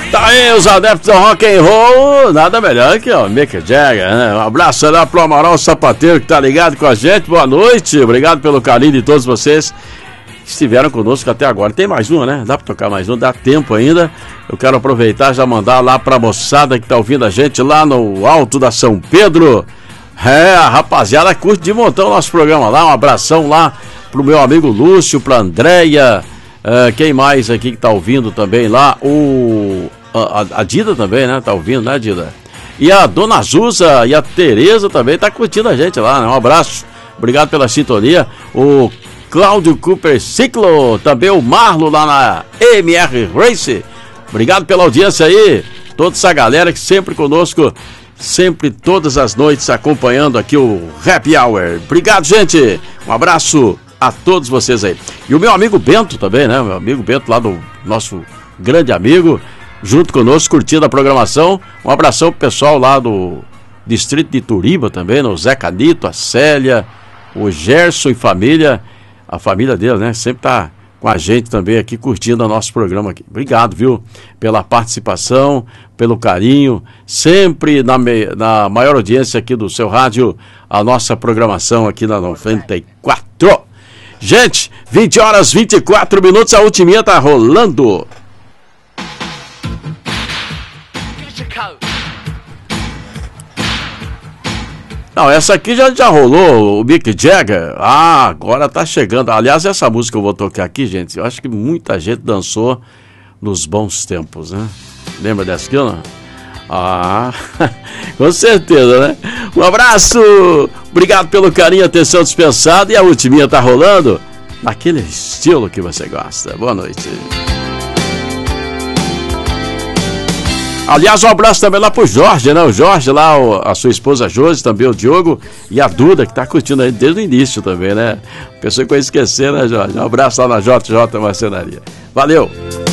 Tá aí os adeptos do rock and roll, nada melhor que o Mick Jagger, né? Um abraço lá pro Amaral Sapateiro que tá ligado com a gente, boa noite, obrigado pelo carinho de todos vocês que estiveram conosco até agora. Tem mais uma, né? Dá pra tocar mais uma, dá tempo ainda. Eu quero aproveitar e já mandar lá pra moçada que tá ouvindo a gente lá no Alto da São Pedro. A rapaziada curte de montão o nosso programa lá, um abração lá pro meu amigo Lúcio, pra Andréia, quem mais aqui que tá ouvindo também lá, a Dida também, né? Tá ouvindo, né, Dida? E a Dona Zuza e a Tereza também tá curtindo a gente lá, né? Um abraço, obrigado pela sintonia. O Cláudio Cooper Ciclo, também o Marlo lá na MR Race. Obrigado pela audiência aí, toda essa galera que sempre conosco, sempre todas as noites acompanhando aqui o Happy Hour. Obrigado, gente. Um abraço a todos vocês aí. E o meu amigo Bento também, né? Meu amigo Bento lá do nosso grande amigo, junto conosco, curtindo a programação. Um abração pro pessoal lá do distrito de Turiba também, o Zé Canito, a Célia, o Gerson e família. A família dele, né? Sempre tá com a gente também aqui, curtindo o nosso programa aqui. Obrigado, viu? Pela participação, pelo carinho, sempre na maior audiência aqui do seu rádio, a nossa programação aqui na 94. Gente, 20 horas 24 minutos, a ultiminha tá rolando. Não, essa aqui já rolou, o Mick Jagger. Agora tá chegando. Aliás, essa música que eu vou tocar aqui, gente, eu acho que muita gente dançou nos bons tempos, né? Lembra dessa aqui, não? Com certeza, né? Um abraço, obrigado pelo carinho e atenção dispensada. E a ultiminha tá rolando naquele estilo que você gosta. Boa noite. Aliás, um abraço também lá pro Jorge, né? O Jorge lá, a sua esposa Josi, também o Diogo e a Duda, que tá curtindo aí desde o início também, né? Pessoa que eu ia esquecer, né, Jorge? Um abraço lá na JJ Marcenaria. Valeu!